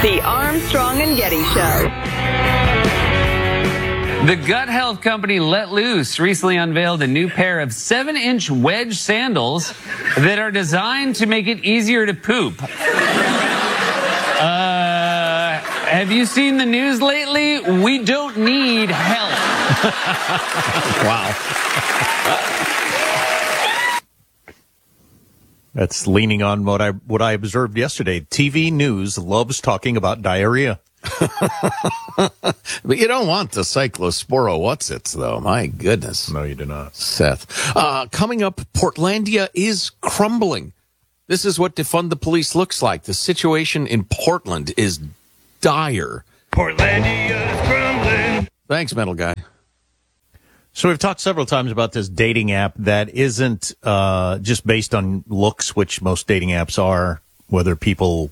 The Armstrong and Getty Show. The gut health company Let Loose recently unveiled a new pair of 7-inch wedge sandals that are designed to make it easier to poop. Have you seen the news lately? We don't need help. Wow. That's leaning on what I observed yesterday. TV news loves talking about diarrhea. But you don't want the cyclosporo what's-its, though. My goodness. No, you do not. Seth. Coming up, Portlandia is crumbling. This is what Defund the Police looks like. The situation in Portland is dire. Portlandia is crumbling. Thanks, Metal Guy. So we've talked several times about this dating app that isn't just based on looks, which most dating apps are, whether people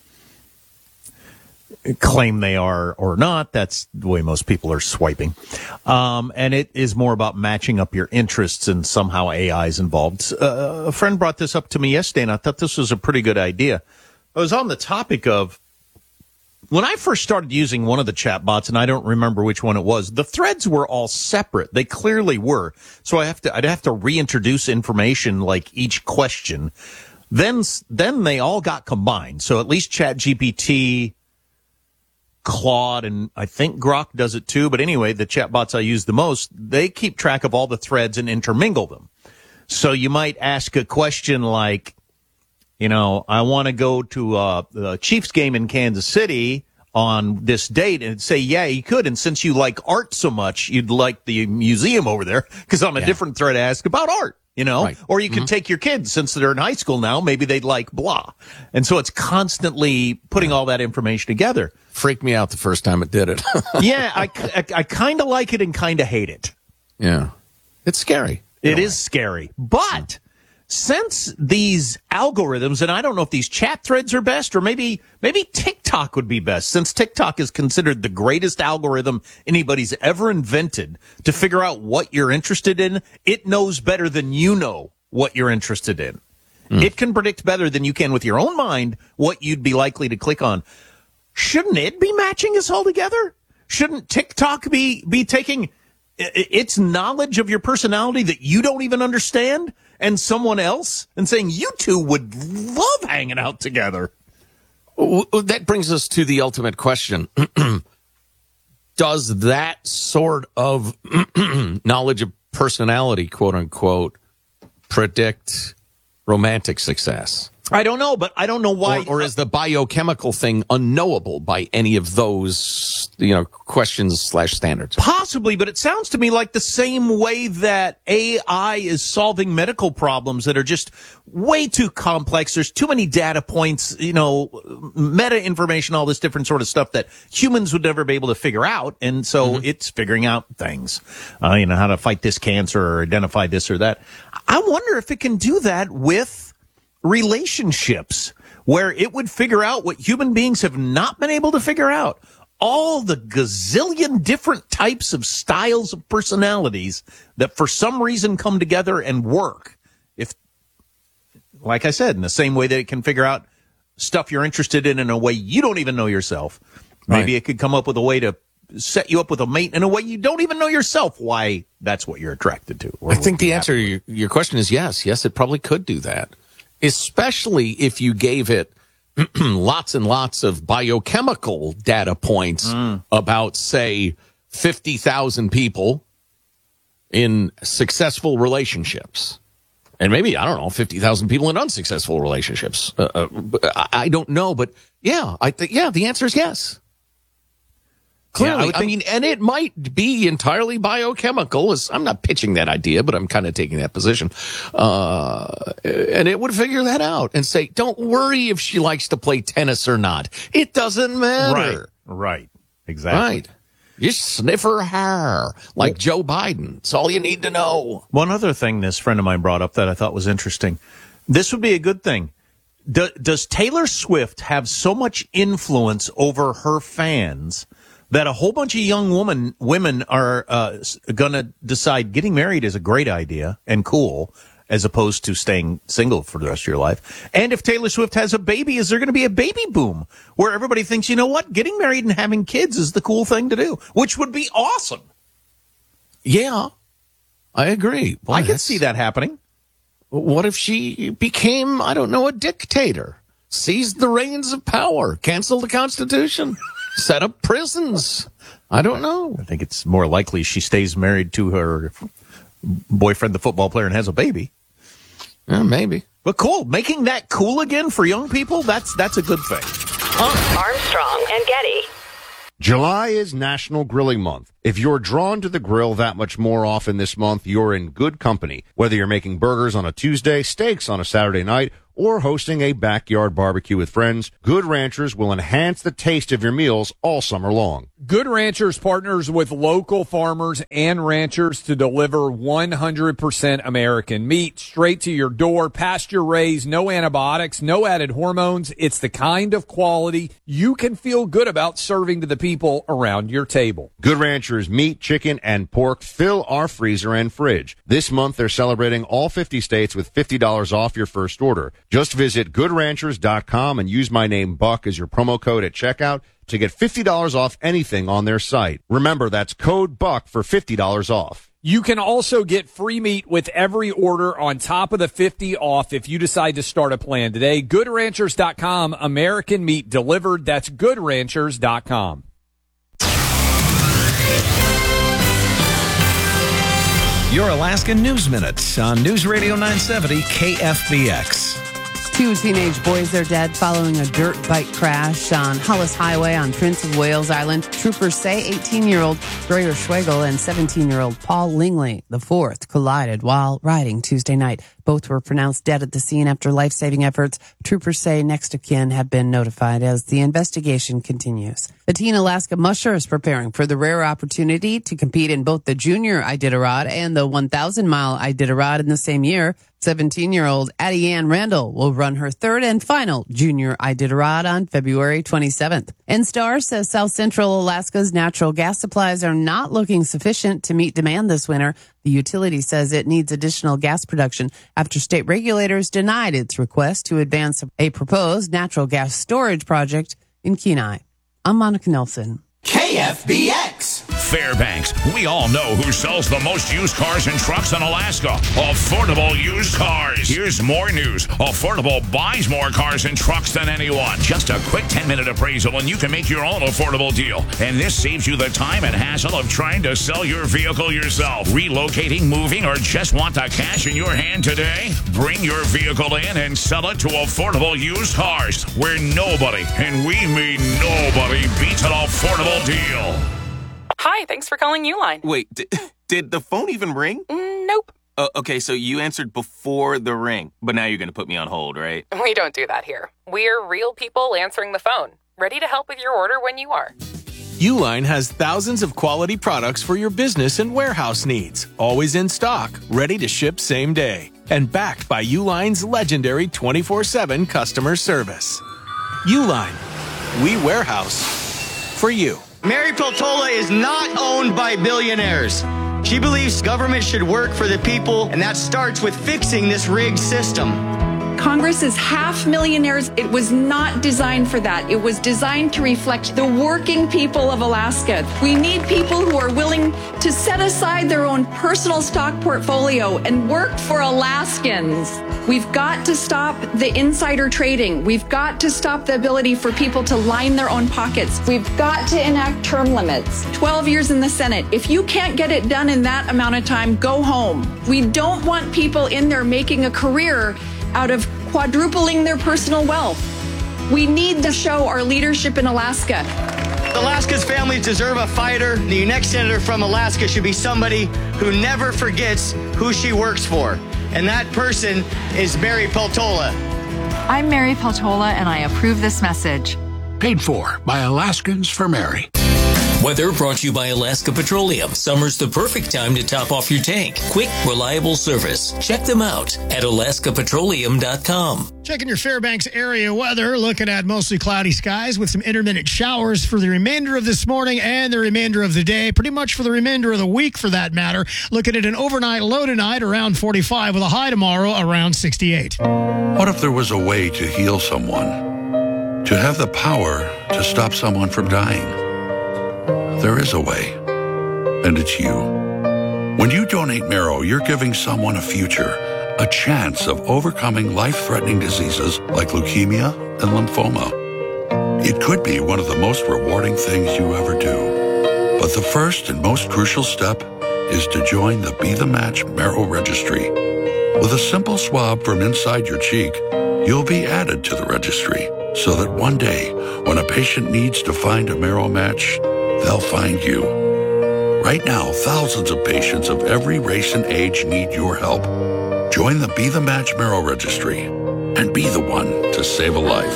claim they are or not. That's the way most people are swiping. And it is more about matching up your interests, and somehow AI is involved. A friend brought this up to me yesterday, and I thought this was a pretty good idea. I was on the topic of, when I first started using one of the chat bots, and I don't remember which one it was, the threads were all separate. They clearly were. So I'd have to reintroduce information like each question. Then they all got combined. So at least ChatGPT, Claude, and I think Grok does it too. But anyway, the chatbots I use the most, they keep track of all the threads and intermingle them. So you might ask a question like, I want to go to the Chiefs game in Kansas City on this date, and say, yeah, you could. And since you like art so much, you'd like the museum over there, because on a different thread, ask about art. Right. Or you could take your kids, since they're in high school now, maybe they'd like blah. And so it's constantly putting all that information together. Freaked me out the first time it did it. Yeah, I kind of like it and kind of hate it. Yeah. It's scary. It is scary. But since these algorithms, and I don't know if these chat threads are best, or maybe TikTok would be best, since TikTok is considered the greatest algorithm anybody's ever invented to figure out what you're interested in. It knows better than you know what you're interested in. It can predict better than you can with your own mind what you'd be likely to click on. Shouldn't it be matching us all together? Shouldn't TikTok be taking its knowledge of your personality that you don't even understand and someone else, and saying you two would love hanging out together? That brings us to the ultimate question. Does that sort of knowledge of personality, quote unquote, predict romantic success? I don't know, but I don't know why. Or is the biochemical thing unknowable by any of those, questions/standards? Possibly, but it sounds to me like the same way that AI is solving medical problems that are just way too complex. There's too many data points, meta information, all this different sort of stuff that humans would never be able to figure out. And so it's figuring out things, how to fight this cancer or identify this or that. I wonder if it can do that with relationships, where it would figure out what human beings have not been able to figure out. All the gazillion different types of styles of personalities that for some reason come together and work. If, like I said, in the same way that it can figure out stuff you're interested in a way you don't even know yourself. Maybe it could come up with a way to set you up with a mate in a way you don't even know yourself why that's what you're attracted to. I think the answer to your question is yes. Yes, it probably could do that. Especially if you gave it lots and lots of biochemical data points about, say, 50,000 people in successful relationships. And maybe, 50,000 people in unsuccessful relationships. I don't know, but yeah, the answer is yes. Clearly, and it might be entirely biochemical. I'm not pitching that idea, but I'm kind of taking that position. And it would figure that out and say, don't worry if she likes to play tennis or not. It doesn't matter. Right. Exactly. Right. You sniff her hair like Joe Biden. It's all you need to know. One other thing this friend of mine brought up that I thought was interesting. This would be a good thing. Does Taylor Swift have so much influence over her fans that a whole bunch of young women are going to decide getting married is a great idea and cool, as opposed to staying single for the rest of your life. And if Taylor Swift has a baby, is there going to be a baby boom where everybody thinks, you know what, getting married and having kids is the cool thing to do, which would be awesome. Yeah, I agree. Boy, I could see that happening. What if she became, I don't know, a dictator? Seized the reins of power, canceled the Constitution, set up prisons. I don't know. I think it's more likely she stays married to her boyfriend, the football player, and has a baby. Yeah, maybe. But cool. Making that cool again for young people, that's a good thing. Armstrong and Getty. July is National Grilling Month. If you're drawn to the grill that much more often this month, you're in good company. Whether you're making burgers on a Tuesday, steaks on a Saturday night, or hosting a backyard barbecue with friends, Good Ranchers will enhance the taste of your meals all summer long. Good Ranchers partners with local farmers and ranchers to deliver 100% American meat straight to your door, pasture raised, no antibiotics, no added hormones. It's the kind of quality you can feel good about serving to the people around your table. Good Ranchers meat, chicken, and pork fill our freezer and fridge. This month, they're celebrating all 50 states with $50 off your first order. Just visit goodranchers.com and use my name Buck as your promo code at checkout to get $50 off anything on their site. Remember, that's code BUCK for $50 off. You can also get free meat with every order on top of the 50 off if you decide to start a plan today. GoodRanchers.com, American meat delivered. That's GoodRanchers.com. Your Alaska News Minute on News Radio 970 KFBX. 2 teenage boys are dead following a dirt bike crash on Hollis Highway on Prince of Wales Island. Troopers say 18-year-old Dreyer Schwegel and 17-year-old Paul Lingley, the fourth, collided while riding Tuesday night. Both were pronounced dead at the scene after life-saving efforts. Troopers say next of kin have been notified as the investigation continues. The Teen Alaska Musher is preparing for the rare opportunity to compete in both the Junior Iditarod and the 1,000-mile Iditarod in the same year. 17-year-old Addie Ann Randall will run her third and final Junior Iditarod on February 27th. NSTAR says South Central Alaska's natural gas supplies are not looking sufficient to meet demand this winter. The utility says it needs additional gas production after state regulators denied its request to advance a proposed natural gas storage project in Kenai. I'm Monica Nelson. KFBX. Fairbanks. We all know who sells the most used cars and trucks in Alaska. Affordable Used Cars. Here's more news. Affordable buys more cars and trucks than anyone. Just a quick 10-minute appraisal and you can make your own affordable deal. And this saves you the time and hassle of trying to sell your vehicle yourself. Relocating, moving, or just want the cash in your hand today? Bring your vehicle in and sell it to Affordable Used Cars, where nobody, and we mean nobody, beats an affordable deal. Hi, thanks for calling Uline. Wait, did the phone even ring? Nope. Okay, so you answered before the ring, but now you're going to put me on hold, right? We don't do that here. We're real people answering the phone, ready to help with your order when you are. Uline has thousands of quality products for your business and warehouse needs, always in stock, ready to ship same day, and backed by Uline's legendary 24/7 customer service. Uline, we warehouse for you. Mary Peltola is not owned by billionaires. She believes government should work for the people, and that starts with fixing this rigged system. Congress is half millionaires. It was not designed for that. It was designed to reflect the working people of Alaska. We need people who are willing to set aside their own personal stock portfolio and work for Alaskans. We've got to stop the insider trading. We've got to stop the ability for people to line their own pockets. We've got to enact term limits. 12 years in the Senate. If you can't get it done in that amount of time, go home. We don't want people in there making a career out of quadrupling their personal wealth. We need to show our leadership in Alaska. Alaska's families deserve a fighter. The next senator from Alaska should be somebody who never forgets who she works for. And that person is Mary Peltola. I'm Mary Peltola, and I approve this message. Paid for by Alaskans for Mary. Weather brought to you by Alaska Petroleum. Summer's the perfect time to top off your tank. Quick, reliable service. Check them out at alaskapetroleum.com. Checking your Fairbanks area weather, looking at mostly cloudy skies with some intermittent showers for the remainder of this morning and the remainder of the day, pretty much for the remainder of the week for that matter. Looking at an overnight low tonight around 45 with a high tomorrow around 68. What if there was a way to heal someone? To have the power to stop someone from dying? There is a way, and it's you. When you donate marrow, you're giving someone a future, a chance of overcoming life-threatening diseases like leukemia and lymphoma. It could be one of the most rewarding things you ever do. But the first and most crucial step is to join the Be the Match Marrow Registry. With a simple swab from inside your cheek, you'll be added to the registry so that one day, when a patient needs to find a marrow match, they'll find you. Right now, thousands of patients of every race and age need your help. Join the Be the Match Marrow Registry and be the one to save a life.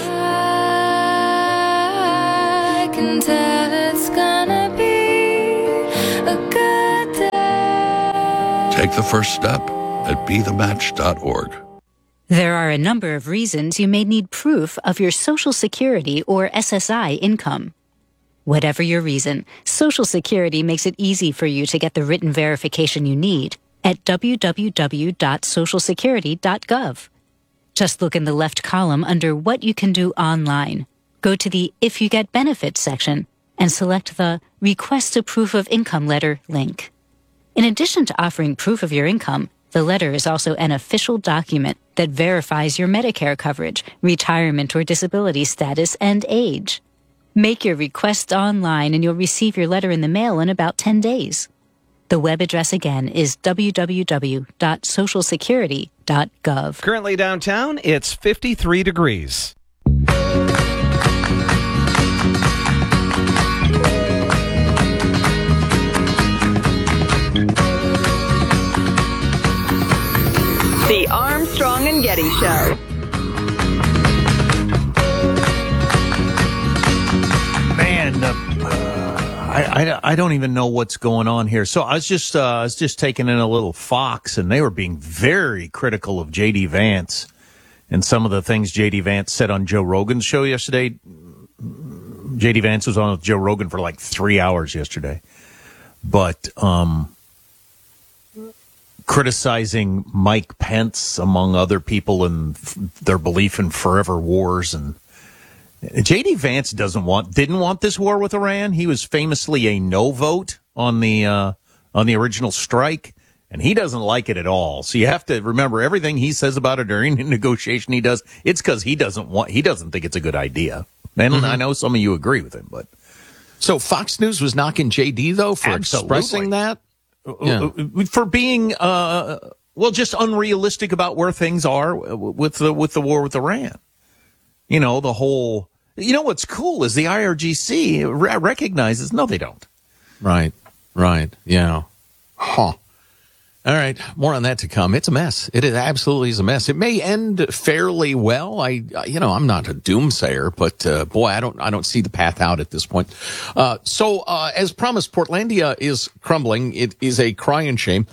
I can tell it's gonna be a good day. Take the first step at BeTheMatch.org. There are a number of reasons you may need proof of your Social Security or SSI income. Whatever your reason, Social Security makes it easy for you to get the written verification you need at www.socialsecurity.gov. Just look in the left column under What You Can Do Online. Go to the If You Get Benefits section and select the Request a Proof of Income letter link. In addition to offering proof of your income, the letter is also an official document that verifies your Medicare coverage, retirement or disability status, and age. Make your request online and you'll receive your letter in the mail in about 10 days. The web address again is www.socialsecurity.gov. Currently downtown, it's 53 degrees. The Armstrong and Getty Show. Man, I don't even know what's going on here. So I was just taking in a little Fox, and they were being very critical of J.D. Vance and some of the things J.D. Vance said on Joe Rogan's show yesterday. J.D. Vance was on with Joe Rogan for like 3 hours yesterday, but criticizing Mike Pence, among other people, and their belief in forever wars. And J.D. Vance didn't want this war with Iran. He was famously a no vote on the original strike, and he doesn't like it at all. So you have to remember everything he says about it during the negotiation he does. It's because he doesn't think it's a good idea. And I know some of you agree with him, but so Fox News was knocking JD though for expressing that. Yeah. For being just unrealistic about where things are with the war with Iran. You know, the whole. You know what's cool is the IRGC recognizes. No, they don't. Right. Yeah. Huh. All right, more on that to come. It's a mess. It absolutely is a mess. It may end fairly well. I'm not a doomsayer, but boy, I don't see the path out at this point. So as promised, Portlandia is crumbling. It is a crying shame.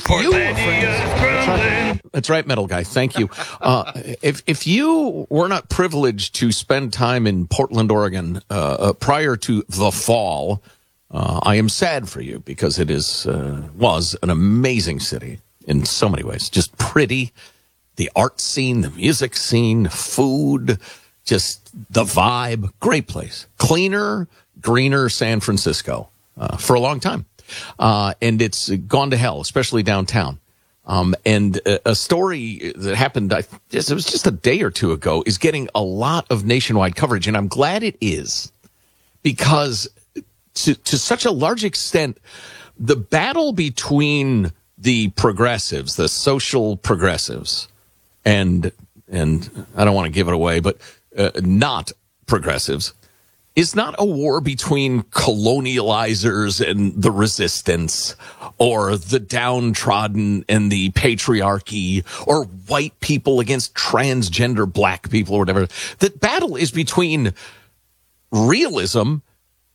That's right, metal guy. Thank you. If you were not privileged to spend time in Portland, Oregon, prior to the fall, I am sad for you because it was an amazing city in so many ways. Just pretty, the art scene, the music scene, food, just the vibe. Great place. Cleaner, greener San Francisco for a long time. And it's gone to hell, especially downtown. And a story that happened, it was just a day or two ago, is getting a lot of nationwide coverage. And I'm glad it is because to such a large extent, the battle between the progressives, the social progressives, and I don't want to give it away, but not progressives, is not a war between colonializers and the resistance, or the downtrodden and the patriarchy, or white people against transgender black people, or whatever. The battle is between realism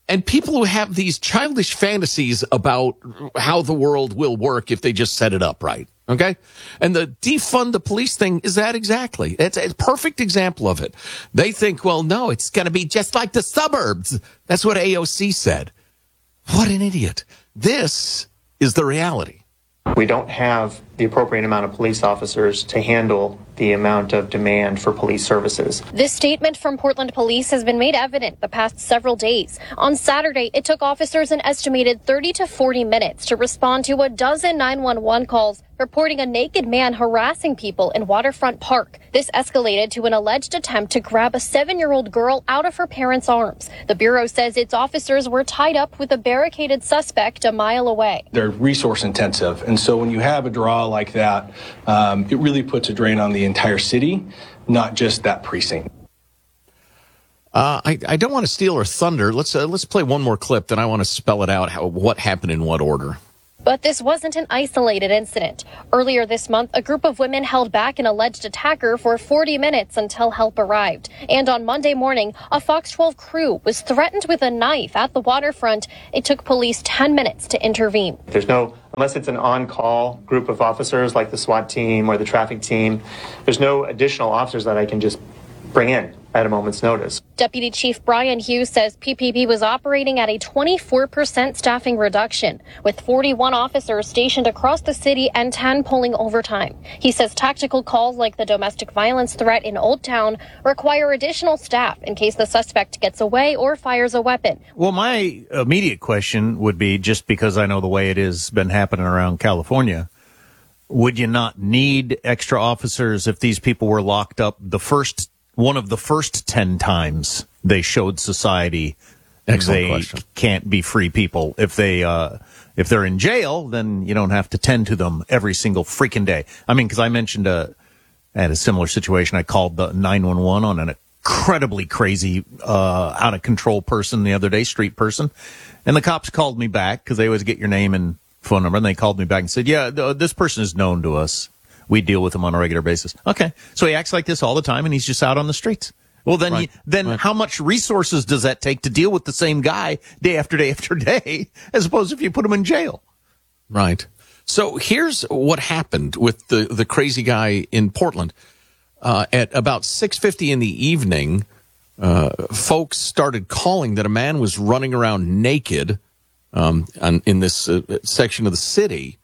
And people who have these childish fantasies about how the world will work if they just set it up right. Okay? And the defund the police thing is that exactly. It's a perfect example of it. They think, well, no, it's going to be just like the suburbs. That's what AOC said. What an idiot. This is the reality. We don't have the appropriate amount of police officers to handle the amount of demand for police services. This statement from Portland Police has been made evident the past several days. On Saturday, it took officers an estimated 30 to 40 minutes to respond to a dozen 911 calls reporting a naked man harassing people in Waterfront Park. This escalated to an alleged attempt to grab a 7-year-old girl out of her parents' arms. The Bureau says its officers were tied up with a barricaded suspect a mile away. They're resource intensive, and so when you have a draw like that, it really puts a drain on the entire city, not just that precinct. I don't want to steal her thunder. Let's play one more clip, then I want to spell it out, what happened in what order. But this wasn't an isolated incident. Earlier this month, a group of women held back an alleged attacker for 40 minutes until help arrived. And on Monday morning, a Fox 12 crew was threatened with a knife at the waterfront. It took police 10 minutes to intervene. Unless it's an on-call group of officers like the SWAT team or the traffic team, there's no additional officers that I can just bring in at a moment's notice. Deputy Chief Brian Hughes says PPP was operating at a 24% staffing reduction, with 41 officers stationed across the city and 10 pulling overtime. He says tactical calls like the domestic violence threat in Old Town require additional staff in case the suspect gets away or fires a weapon. Well, my immediate question would be, just because I know the way it has been happening around California, would you not need extra officers if these people were locked up one of the first 10 times they showed society they can't be free people? If they're in jail, then you don't have to tend to them every single freaking day. I mean, because I mentioned I had a similar situation. I called the 911 on an incredibly crazy, out of control person the other day, street person, and the cops called me back because they always get your name and phone number, and they called me back and said, "Yeah, this person is known to us. We deal with him on a regular basis." Okay, so he acts like this all the time, and he's just out on the streets. Well, then, how much resources does that take to deal with the same guy day after day after day, as opposed to if you put him in jail? Right. So here's what happened with the crazy guy in Portland. At about 6:50 in the evening, folks started calling that a man was running around naked in this section of the city.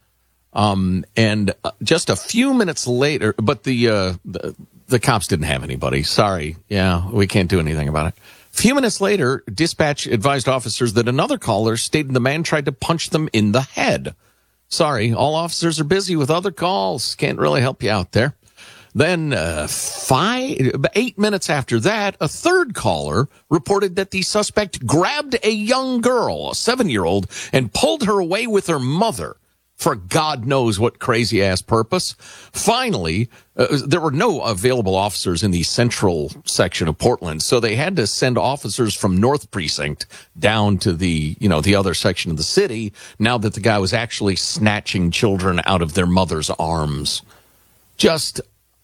And just a few minutes later, but the cops didn't have anybody. Sorry. Yeah, we can't do anything about it. A few minutes later, dispatch advised officers that another caller stated the man tried to punch them in the head. Sorry, all officers are busy with other calls. Can't really help you out there. Then 8 minutes after that, a third caller reported that the suspect grabbed a young girl, a 7-year-old, and pulled her away with her mother for God knows what crazy-ass purpose. Finally, there were no available officers in the central section of Portland, so they had to send officers from North Precinct down to the other section of the city, now that the guy was actually snatching children out of their mother's arms. Just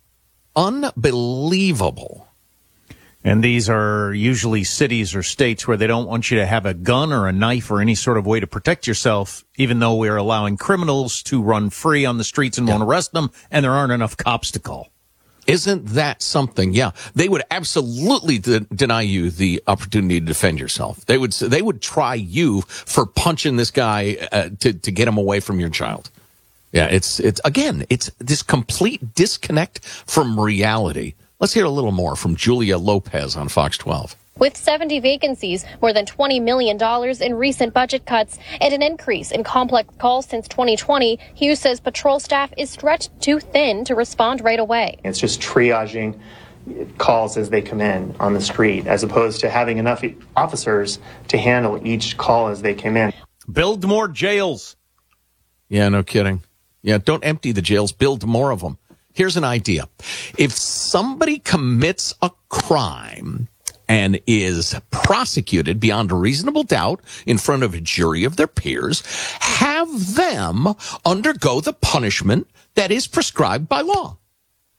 unbelievable. And these are usually cities or states where they don't want you to have a gun or a knife or any sort of way to protect yourself, even though we're allowing criminals to run free on the streets and won't arrest them, and there aren't enough cops to call. Isn't that something? Yeah, they would absolutely deny you the opportunity to defend yourself. They would try you for punching this guy to get him away from your child. Yeah, it's this complete disconnect from reality. Let's hear a little more from Julia Lopez on Fox 12. With 70 vacancies, more than $20 million in recent budget cuts, and an increase in complex calls since 2020, Hughes says patrol staff is stretched too thin to respond right away. It's just triaging calls as they come in on the street, as opposed to having enough officers to handle each call as they come in. Build more jails. Yeah, no kidding. Yeah, don't empty the jails, build more of them. Here's an idea. If somebody commits a crime and is prosecuted beyond a reasonable doubt in front of a jury of their peers, have them undergo the punishment that is prescribed by law.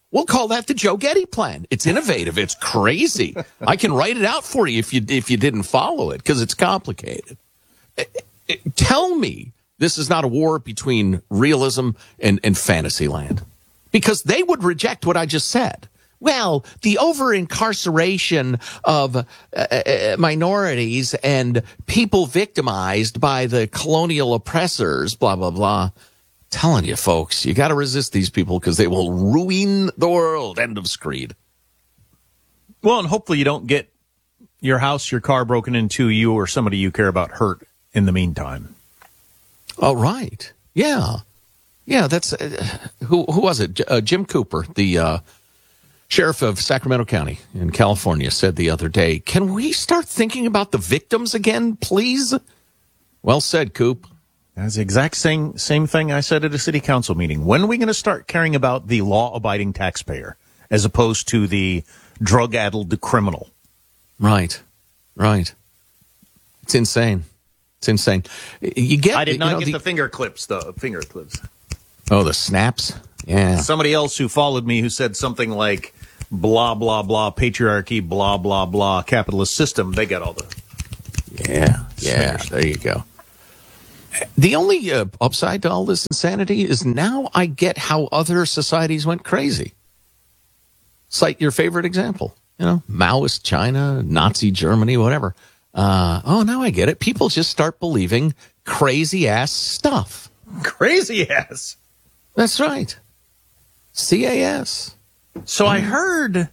We'll call that the Joe Getty plan. It's innovative. It's crazy. I can write it out for you if you didn't follow it, because it's complicated. Tell me this is not a war between realism and Fantasyland, because they would reject what I just said. Well, the over-incarceration of minorities and people victimized by the colonial oppressors, blah, blah, blah. Telling you, folks, you got to resist these people because they will ruin the world. End of screed. Well, and hopefully you don't get your house, your car broken into, you or somebody you care about hurt in the meantime. Oh, right. Yeah. Yeah, that's who was it? Jim Cooper, the sheriff of Sacramento County in California, said the other day, can we start thinking about the victims again, please? Well said, Coop. That's the exact same thing I said at a city council meeting. When are we going to start caring about the law-abiding taxpayer as opposed to the drug-addled criminal? Right. It's insane. You get. I did not get the finger clips, though. Finger clips. Oh, the snaps? Yeah. Somebody else who followed me who said something like, blah, blah, blah, patriarchy, blah, blah, blah, capitalist system. They got all the... Yeah, there you go. The only upside to all this insanity is now I get how other societies went crazy. Cite your favorite example. Maoist China, Nazi Germany, whatever. Now I get it. People just start believing crazy-ass stuff. Crazy-ass? That's right. CAS. So I heard...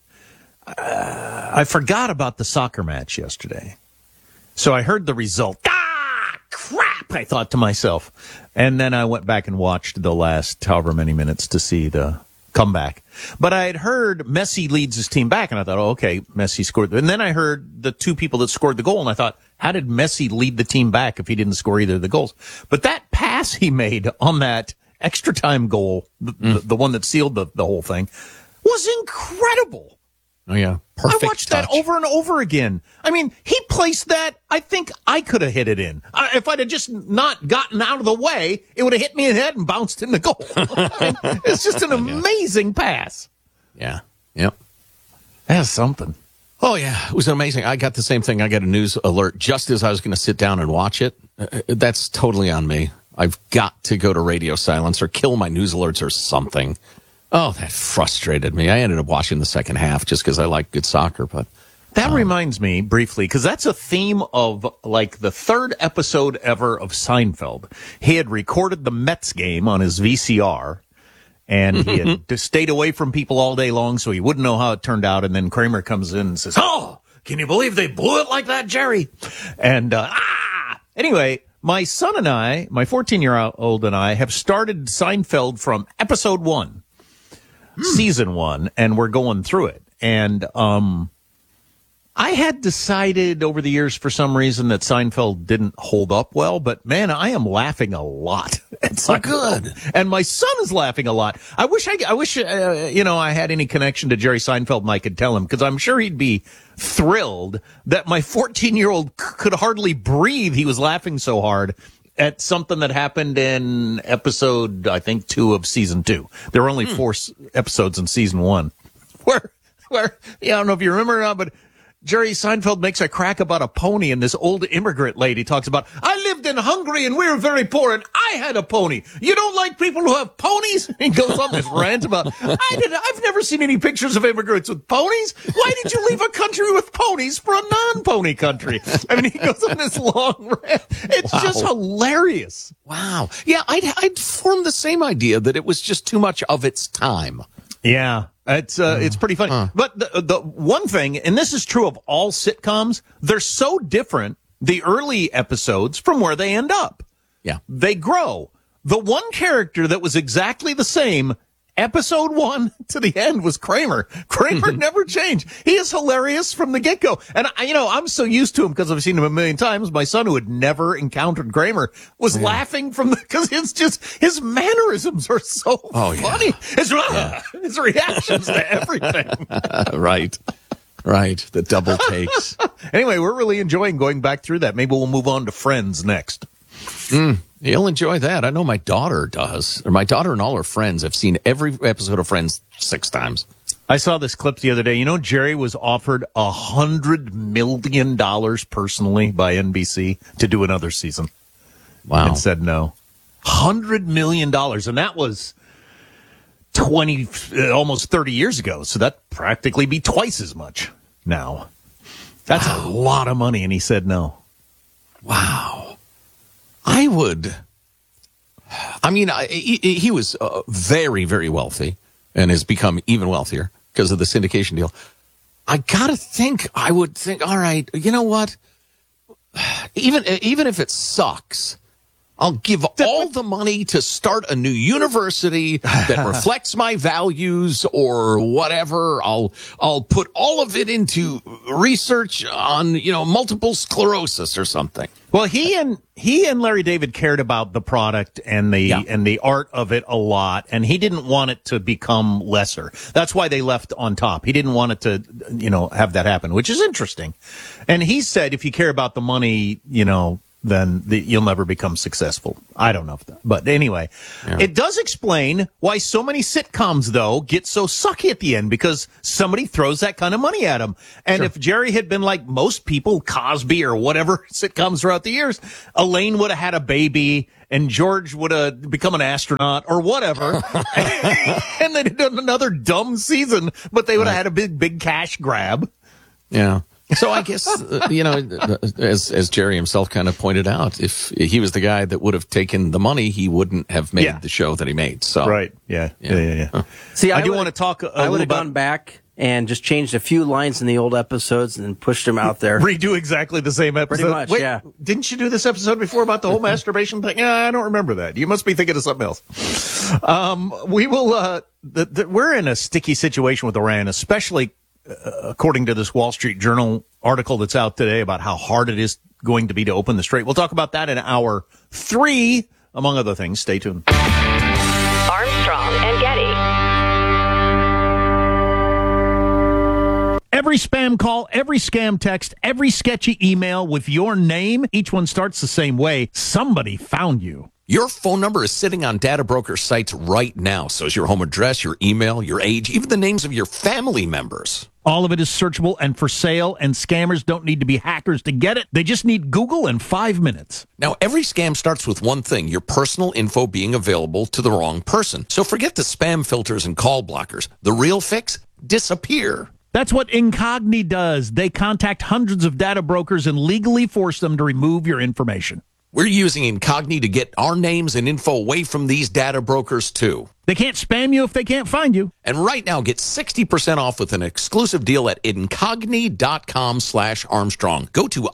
I forgot about the soccer match yesterday. So I heard the result. Crap, I thought to myself. And then I went back and watched the last however many minutes to see the comeback. But I had heard Messi leads his team back, and I thought, okay, Messi scored. And then I heard the two people that scored the goal, and I thought, how did Messi lead the team back if he didn't score either of the goals? But that pass he made on that extra time goal, the one that sealed the whole thing, was incredible. Oh, yeah. Perfect I watched that over and over again. I mean, he placed that. I think I could have hit it in. If I'd have just not gotten out of the way, it would have hit me in the head and bounced in the goal. It's just an amazing pass. Yeah. Yep. That's something. Oh, yeah. It was amazing. I got the same thing. I got a news alert just as I was going to sit down and watch it. That's totally on me. I've got to go to radio silence or kill my news alerts or something. Oh, that frustrated me. I ended up watching the second half just because I like good soccer. But that reminds me briefly, because that's a theme of like the third episode ever of Seinfeld. He had recorded the Mets game on his VCR, and he had just stayed away from people all day long, so he wouldn't know how it turned out. And then Kramer comes in and says, "Oh, can you believe they blew it like that, Jerry?" And anyway, my son and I, my 14-year-old and I, have started Seinfeld from episode 1. Season 1, and we're going through it. And I had decided over the years for some reason that Seinfeld didn't hold up well, but man, I am laughing a lot at Seinfeld. Good. And my son is laughing a lot. I wish I had any connection to Jerry Seinfeld and I could tell him, because I'm sure he'd be thrilled that my 14-year-old could hardly breathe. He was laughing so hard at something that happened in episode, I think, 2 of season 2. There were only 4 episodes in season 1. Where, I don't know if you remember or not, but Jerry Seinfeld makes a crack about a pony, and this old immigrant lady talks about, I lived in Hungary and we were very poor and I had a pony. You don't like people who have ponies? He goes on this rant about, I've never seen any pictures of immigrants with ponies. Why did you leave a country with ponies for a non-pony country? I mean, he goes on this long rant. It's just hilarious. Wow. Yeah, I'd formed the same idea that it was just too much of its time. Yeah. It's pretty funny. But the one thing, and this is true of all sitcoms, they're so different, the early episodes, from where they end up. Yeah. They grow. The one character that was exactly the same, episode 1 to the end, was Kramer. Kramer never changed. He is hilarious from the get-go. And, I'm so used to him because I've seen him a million times. My son, who had never encountered Kramer, was laughing because it's just, his mannerisms are so funny. His reactions to everything. Right. The double takes. Anyway, we're really enjoying going back through that. Maybe we'll move on to Friends next. You'll enjoy that. I know my daughter does. Or my daughter and all her friends have seen every episode of Friends 6 times. I saw this clip the other day. You know, Jerry was offered $100 million personally by NBC to do another season. Wow. And said no. $100 million. And that was 20, almost 30 years ago. So that practically be twice as much now. That's a lot of money. And he said no. Wow. I would. I mean, he was very, very wealthy and has become even wealthier because of the syndication deal. I gotta think, I would think, all right, you know what? Even if it sucks, I'll give all the money to start a new university that reflects my values or whatever. I'll put all of it into research on, multiple sclerosis or something. Well, he and Larry David cared about the product and the art of it a lot, and he didn't want it to become lesser. That's why they left on top. He didn't want it to, have that happen, which is interesting. And he said, if you care about the money, then you'll never become successful. I don't know if that, but anyway, It does explain why so many sitcoms, though, get so sucky at the end, because somebody throws that kind of money at them. And if Jerry had been like most people, Cosby or whatever sitcoms throughout the years, Elaine would have had a baby and George would have become an astronaut or whatever. And they'd have done another dumb season, but they would have had a big cash grab. Yeah. So I guess, as Jerry himself kind of pointed out, if he was the guy that would have taken the money, he wouldn't have made the show that he made. So right. Yeah. See, I do want to talk I would have gone back and just changed a few lines in the old episodes and then pushed them out there. Redo exactly the same episode. Pretty much, Wait, didn't you do this episode before about the whole masturbation thing? Yeah, I don't remember that. You must be thinking of something else. We will, we're in a sticky situation with Iran, especially according to this Wall Street Journal article that's out today about how hard it is going to be to open the strait. We'll talk about that in hour 3, among other things. Stay tuned. Armstrong and Getty. Every spam call, every scam text, every sketchy email with your name, each one starts the same way. Somebody found you. Your phone number is sitting on data broker sites right now. So is your home address, your email, your age, even the names of your family members. All of it is searchable and for sale, and scammers don't need to be hackers to get it. They just need Google in 5 minutes. Now, every scam starts with one thing, your personal info being available to the wrong person. So forget the spam filters and call blockers. The real fix? Disappear. That's what Incogni does. They contact hundreds of data brokers and legally force them to remove your information. We're using Incogni to get our names and info away from these data brokers, too. They can't spam you if they can't find you. And right now, get 60% off with an exclusive deal at Incogni.com/Armstrong. Go to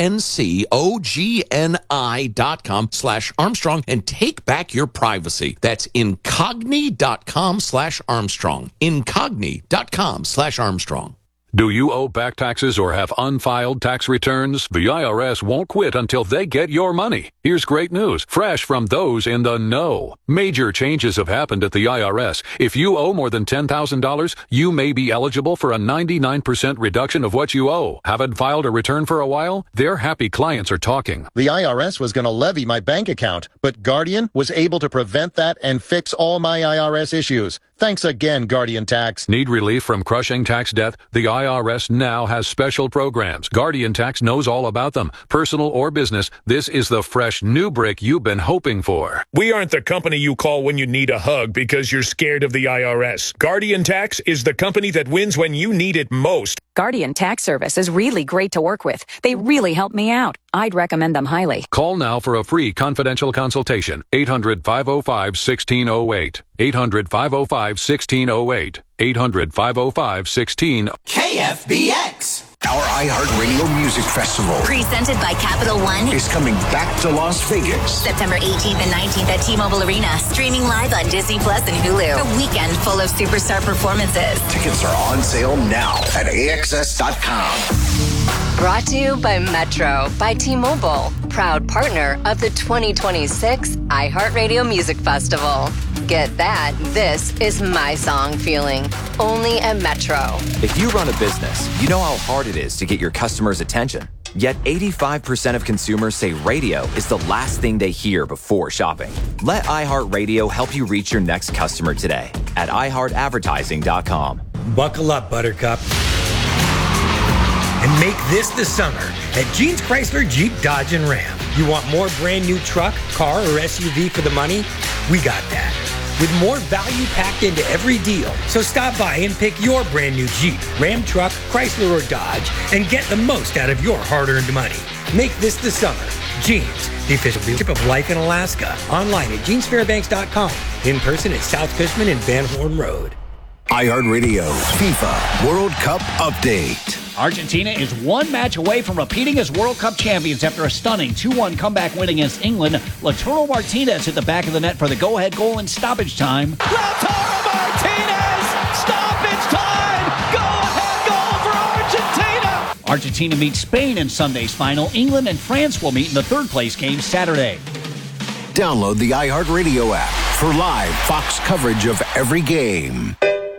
INCOGNI.com/Armstrong and take back your privacy. That's Incogni.com/Armstrong. Incogni.com/Armstrong. Do you owe back taxes or have unfiled tax returns? The IRS won't quit until they get your money. Here's great news, fresh from those in the know. Major changes have happened at the IRS. If you owe more than $10,000, you may be eligible for a 99% reduction of what you owe. Haven't filed a return for a while? Their happy clients are talking. The IRS was going to levy my bank account, but Guardian was able to prevent that and fix all my IRS issues. Thanks again, Guardian Tax. Need relief from crushing tax debt? The IRS now has special programs. Guardian Tax knows all about them. Personal or business, this is the fresh new brick you've been hoping for. We aren't the company you call when you need a hug because you're scared of the IRS. Guardian Tax is the company that wins when you need it most. Guardian Tax Service is really great to work with. They really help me out. I'd recommend them highly. Call now for a free confidential consultation. 800-505-1608. 800-505-1608. 800-505-1608. KFBX. Our iHeartRadio Music Festival, presented by Capital One, is coming back to Las Vegas. September 18th and 19th at T-Mobile Arena. Streaming live on Disney Plus and Hulu. A weekend full of superstar performances. Tickets are on sale now at AXS.com. Brought to you by Metro by T-Mobile, proud partner of the 2026 iHeartRadio Music Festival. Get that, this is my song feeling, only at Metro. If you run a business, you know how hard it is to get your customers' attention. Yet 85% of consumers say radio is the last thing they hear before shopping. Let iHeartRadio help you reach your next customer today at iHeartAdvertising.com. Buckle up, Buttercup. And make this the summer at Jeans Chrysler Jeep Dodge and Ram. You want more brand new truck, car, or SUV for the money? We got that. With more value packed into every deal. So stop by and pick your brand new Jeep, Ram truck, Chrysler, or Dodge and get the most out of your hard-earned money. Make this the summer. Jeans, the official dealership of Life in Alaska. Online at jeansfairbanks.com. In person at South Fishman and Van Horn Road. iHeartRadio FIFA World Cup Update. Argentina is one match away from repeating as World Cup champions after a stunning 2-1 comeback win against England. Lautaro Martinez hit the back of the net for the go-ahead goal in stoppage time. Lautaro Martinez! Stoppage time! Go-ahead goal for Argentina! Argentina meets Spain in Sunday's final. England and France will meet in the third-place game Saturday. Download the iHeartRadio app for live Fox coverage of every game.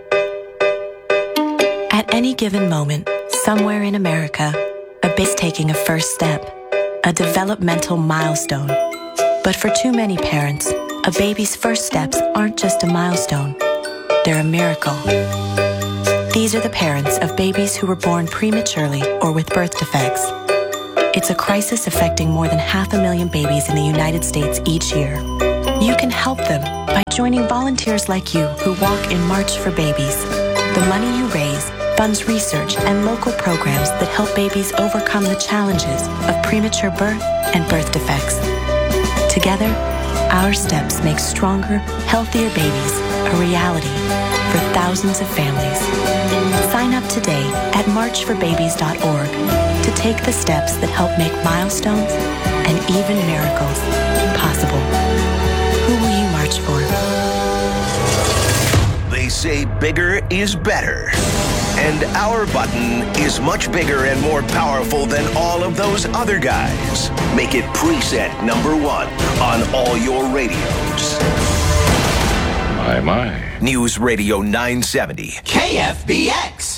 At any given moment, somewhere in America, a baby's taking a first step, a developmental milestone. But for too many parents, a baby's first steps aren't just a milestone. They're a miracle. These are the parents of babies who were born prematurely or with birth defects. It's a crisis affecting more than 500,000 babies in the United States each year. You can help them by joining volunteers like you who walk in March for Babies. The money you raise funds research and local programs that help babies overcome the challenges of premature birth and birth defects. Together, our steps make stronger, healthier babies a reality for thousands of families. Sign up today at marchforbabies.org to take the steps that help make milestones and even miracles possible. Who will you march for? They say bigger is better. And our button is much bigger and more powerful than all of those other guys. Make it preset number 1 on all your radios. My. News Radio 970. KFBX.